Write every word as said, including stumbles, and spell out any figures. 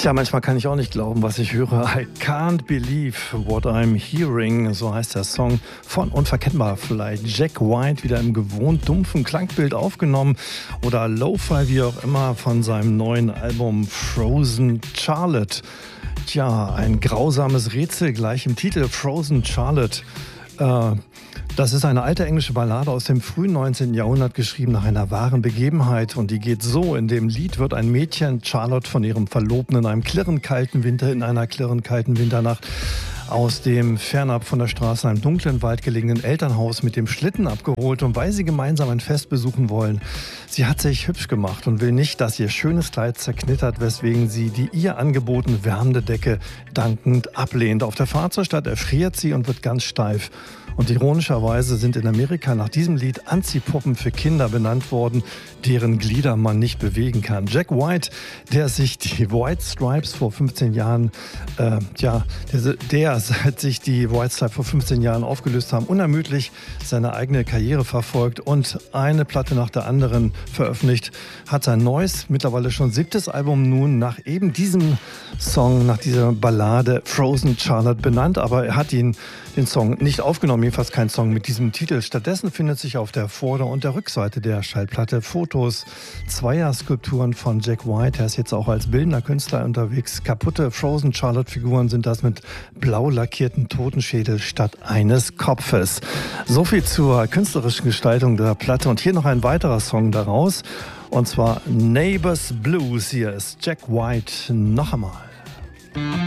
Tja, manchmal kann ich auch nicht glauben, was ich höre. I can't believe what I'm hearing, so heißt der Song von Unverkennbar vielleicht. Jack White wieder im gewohnt dumpfen Klangbild aufgenommen oder Lo-Fi, wie auch immer, von seinem neuen Album Frozen Charlotte. Tja, ein grausames Rätsel gleich im Titel, Frozen Charlotte. Äh, Das ist eine alte englische Ballade aus dem frühen neunzehnten. Jahrhundert, geschrieben nach einer wahren Begebenheit. Und die geht so: In dem Lied wird ein Mädchen, Charlotte, von ihrem Verlobten in einem klirrend kalten Winter, in einer klirrend kalten Winternacht aus dem fernab von der Straße in einem dunklen Wald gelegenen Elternhaus mit dem Schlitten abgeholt. Und weil sie gemeinsam ein Fest besuchen wollen, sie hat sich hübsch gemacht und will nicht, dass ihr schönes Kleid zerknittert, weswegen sie die ihr angebotene wärmende Decke dankend ablehnt. Auf der Fahrt zur Stadt erfriert sie und wird ganz steif. Und ironischerweise sind in Amerika nach diesem Lied Anziehpuppen für Kinder benannt worden, deren Glieder man nicht bewegen kann. Jack White, der sich die White Stripes vor fünfzehn Jahren, äh, ja, der, der, seit sich die White Stripes vor fünfzehn Jahren aufgelöst haben, unermüdlich seine eigene Karriere verfolgt und eine Platte nach der anderen veröffentlicht, hat sein neues, mittlerweile schon siebtes Album nun nach eben diesem Song, nach dieser Ballade Frozen Charlotte benannt, aber er hat ihn, den Song, nicht aufgenommen, jedenfalls kein Song mit diesem Titel. Stattdessen findet sich auf der Vorder- und der Rückseite der Schallplatte Fotos zweier Skulpturen von Jack White. Er ist jetzt auch als bildender Künstler unterwegs. Kaputte Frozen Charlotte-Figuren sind das mit blau lackierten Totenschädel statt eines Kopfes. So viel zur künstlerischen Gestaltung der Platte. Und hier noch ein weiterer Song daraus, und zwar Neighbors Blues. Hier ist Jack White noch einmal.